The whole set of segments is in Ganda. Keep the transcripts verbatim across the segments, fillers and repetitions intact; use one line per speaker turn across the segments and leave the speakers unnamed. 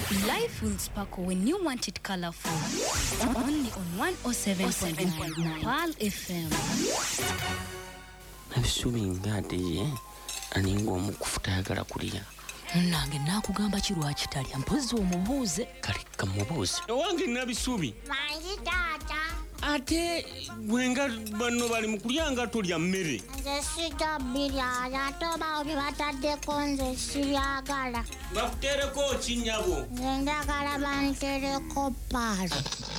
Life will sparkle when you want it colorful. Only on one oh seven point nine Pearl F M.
Nabisubi ngadi eh aningo omukufuta yagala kulya.
Nange nakugamba kirwa kitalya mpozi omubuuze
Kale kamubuuze.
Owange nabisubi.
Mangi tata.
Ate wenga bano bali mukulyanga tulya mmere.
Nze sijja biryanya toba oli bataddeko nze sibyagala.
Bakutereko kinyabo.
Nze njagala bantereko paali.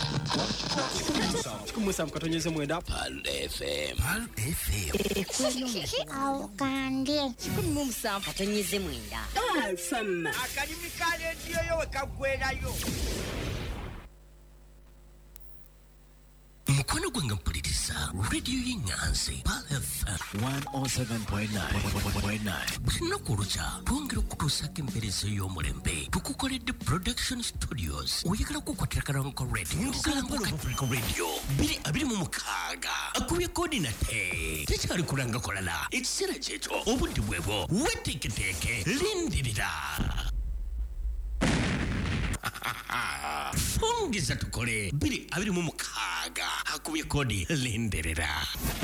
Kumusa mkatonyeze mwenda
Pearl F M.
Pearl F M.
Awo kandye.
kumusa mkatonyeze mwenda
Pearl F M.
Akadimi kale ndiyo yo wekagwerayo.
Mukwano gwenga mpuliriza radio y'Enganzi Pearl F M one oh seven point nine. Bunaku olukya twongera okutuusako empeereza y'omulembe tukukoledde production studios oyagala kukwatira kalanko radio kalanko radio biri abiri mu mukaaga akubye koordinate tekyali kulanga kolala ekiseera kyekyo obudde bwebwo weteeketeeke lindirira fungiza tukole biri abiri mu mukaaga akubye kodi linderera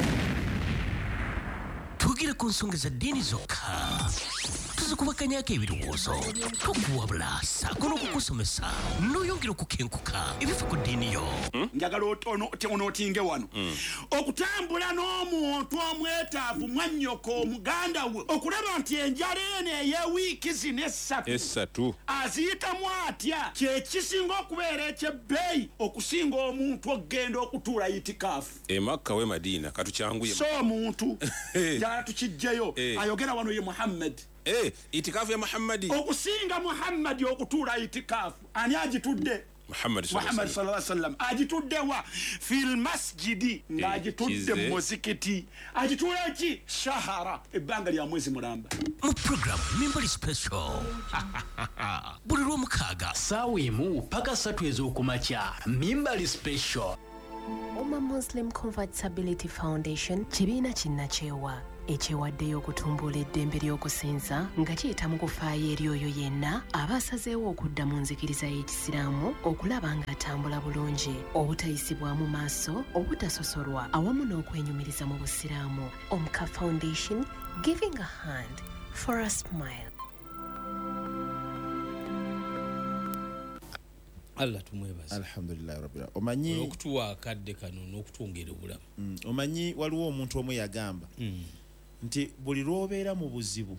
tugira ku nsonga za dini zokka tuzikubakanyako ebirowoozo tukuwabula saako n'okukusomesa n'oyongera okukenkuka ebifa ku ddiini yo
njagala onootinge wano okutambula n'omuntu omwetaavu mwannyoko omuganda we okulaba nti enjala eno ey'ewiiki zino essatu
essatu
aziyitamu atya kyekisinga okubeera ekyebbeeyi okusinga omuntu okgenda okutuula itikaafu
emakka we Madiina katukyanguye
so omuntu njagala tukijjeyo ayogera wano ye Muhammad
eh itikafu ya Muhammadi
okusinga Muhammad okutuula itikaafu ani agitudde
Muhammad
sallallahu alaihi wasallam agitudde wa fil masjidi ngagitudde mu muzikiti agitula ki shahara ebbanga lya mwezi mulamba
mu program Mimbali Special buli lw'omukaaga
ssaawa emu paka ssatu ez'okumakya Mimbali Special.
Oma Muslim Convertibility Foundation kibiina kinnakyewa ekyewaddeyo okutumbula eddembe ly'okusinza nga kiyita mu kufaayo eri oyo yenna aba asazeewo okudda mu nzikiriza y'ekisiraamu okulaba ng'atambula bulungi obutayisibwamu maaso obutasosolwa awamu n'okwenyumiriza mu busiraamu. Omka Foundation, giving a hand for a smile.
Allah tumwebaza.
Alhamdulillah rabbil alamin. Omanyi
okutuwa akadde kano n'okutwongera obulamu.
Mm, omanyi waliwo omuntu omwe yagamba
mm.
nti buli lw'obeera mu buzibu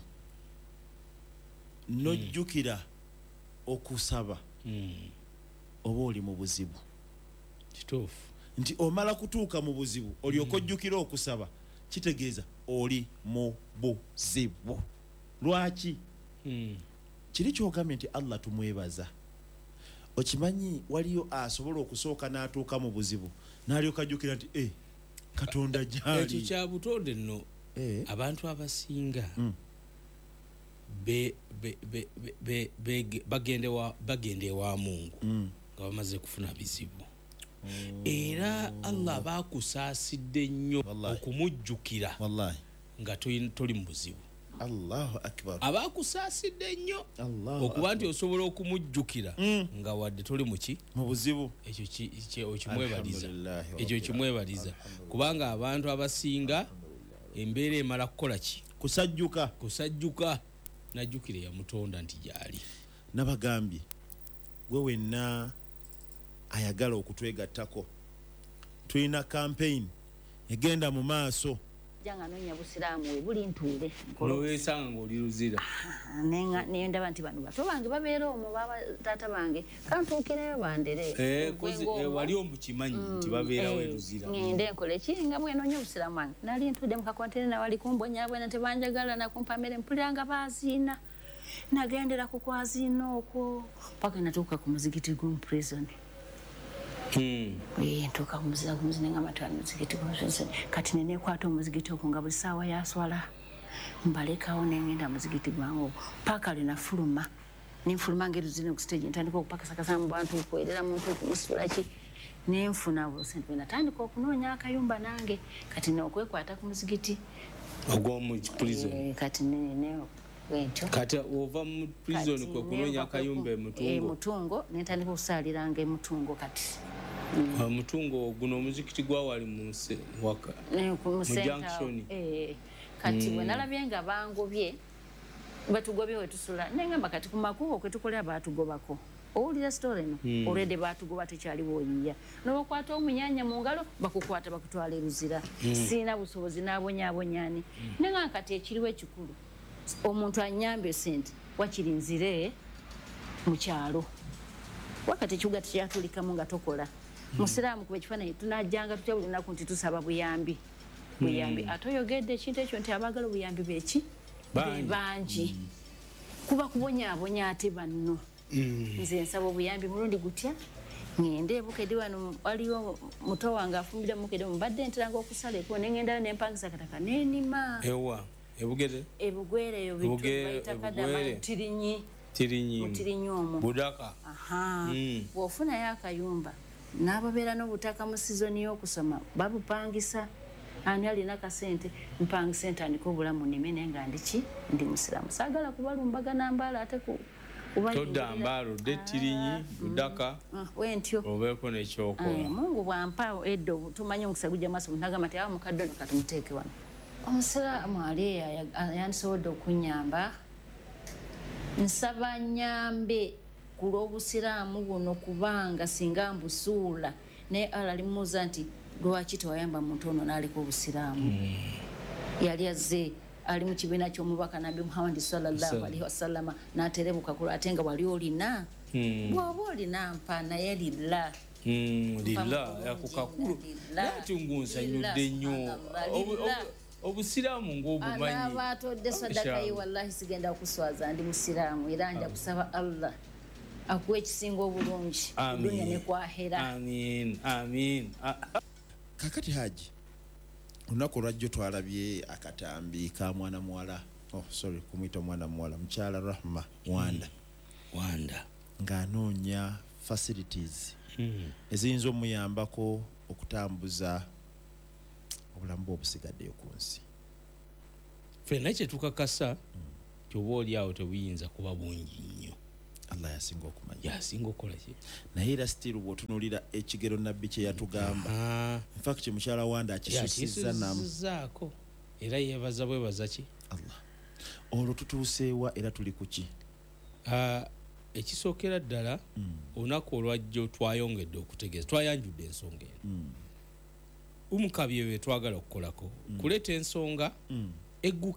nojjukira mm. okusaba
mm.
oba oli mu buzibu
kituufu
nti omala kutuuka mu buzibu olyoka ojjukira okusaba kitegeeza oli mu buzibu. Lwaki?
mm.
kiri kyogambye nti Allah tumwebaza. Okimanyi waliyo asobola okusooka n'atuuka mu buzibu n'alyoka ajjukira nti eh Katonda gyali.
Ekyo kya butonde nno
eh
abantu abasinga
mm.
be be be be, be bagende wa bagende wa Mungu
mm.
nga bamaze kufuna bizibu. Oh. Era Allah bakusaasidde nnyo okumujjukira
wallahi
nga toli mu buzibu.
Allahu akbar.
Abakusaasidde nnyo okuba nti osobola okumujjukira
mm.
nga wadde toli muki
mu buzibu.
Ekyo okimwebaliza ekyo okimwebaliza kubanga abantu abasinga embeera emala kukola ki
kusajjuka
kusajjuka najjukire ya mutonda nti gyali.
Nabagambye gwe wenna ayagala okutwegattako tulina campaign egenda mu maaso
janga nonya busiraamu we buli ntuule
olwesanga ng'oli luzira
nenga nendaba nti bano bato bange babeera omwo baba taata bange kantuukireyo bandere
eh kozi wali omukimanyi nti babeera we luzira
ngende nkole kinga bwe nonya busiraamu wange nali ntuudde mu kakontene na wali kumbonya bwe nate banjagala na kumpamere mpuliranga baziina nagendera ku kwazina okwo paka natuuka ku muzigiti gum prison.
Hmm.
Eh ntuuka ku muzigiti gum zinenga matwala muzigiti gum prison kati nene kwata omuzigiti okwo nga buli ssaawa yaswala mbalekawo nengenda muzigiti gwangu paka linafuluma ninfuluma ngeri zino ku stage ntandika okupakasakasa mu bantu okwerera muntu okumusula ki nenfuna busente natandika okunoonya akayumba nange kati nokwekwata ku muzigiti
ogw'omu prison.
Eh kati nene bwentyo
kati ova mu prison ko kunonya kayumba emutungo
emutungo nentandika okusaliranga emutungo kati
omutungo guno omuzikiti gwa wali mu waka mu junction
eh kati bwe nalabye nga bangobye batugobye wetusula nengamba kati ku makubo kwe tukolera batugobako owulira story no already batugoba tekyali woyiya n'obakwata omunyanya mu ngalo bakukwata bakutwala eruzira sina busobozi n'abonyaabonyani nenga kati ekiriwo ekikulu omuntu anyambe sente wakirinzire mu kyalo wakati ekibuga tekyatulikamu nga tokola musiraamu kuba ekifaananyi tunajjanga tutya buli lunaku nti tusaba buyambi buyambi ate oyogedde ekintu ekyo nti abaagala obuyambi beki bangi kuba kubonyaabonya ate banno nze nsaba obuyambi mulundi gutya ngende ebukedde wano waliwo muto wange afumbira mukedde mubadde nteranga okusala eko nengendayo nempangisa kataka nenima
ewa ebugere
ebugwere eyo bittirinyi tirinyi omwo
budaka
aha bw'ofunayo akayumba n'ababeera n'obutaka mu sizoni y'okusoma babupangisa ani alina kasente mpangisa entandika obulamu nnime naye nga ndiki ndi musiraamu saagala kubalumbagana mbaala ate ku
todda mbaalo dde tirinyi budaka
wentyo
obeeko nekyokola
mungu bwampa eddo tumanyi omukisa gujja maaso nagamba nti awa mukadde ono katumuteeke wano omusiraamu ali yandisobodde okunyamba nsaba nyambe ku lw'obusiraamu buno kubanga singa mbusuula naye ala alimuuza nti lwaki tewayamba muntu ono n'aleka obusiraamu yali azze ali mu kibiina ky'omubaka nabbi muhammadi sallallahu alaihi wasallama n'aterebuka ku ate nga wali olina bw'oba olina mpa naye lilla
lilla yakukakulu ati ngunsanyudde nnyo obusiraamu ng'obumanyi
anaaba atodde sadaka ye wallahi sigenda okuswaza ndi musiraamu era nja kusaba allah akuwa ekisinga obulungi dunya ne kwahera
amin amin
kakati haji olunaku olwajjo twalabye akatambi ka mwana muwala oh sorry kumwita mwana muwala mukyala Rahma Wanda
Wanda
ng'anoonya facilities eziyinza omuyambako okutambuza obulamu bwe obusigaddeyo ku nsi
ffenna kye tukakasa kyoba oli awo tebuyinza kuba bungi nnyo
Allah yasinga okumanya
yasinga okukola ki
naye era still bw'otunuulira ekigero nabbi kye yatugamba in fact mukyala Wanda akisusiza
namuzaako era yeebaza bwebaza ki
Allah olwo tutuuseewa era tuli ku ki
ekisookera ddala olunaku olwajjo twayongedde okutegeeza twayanjudde ensonga eno umukabye bye twagala okukolako kuleeta ensonga egguka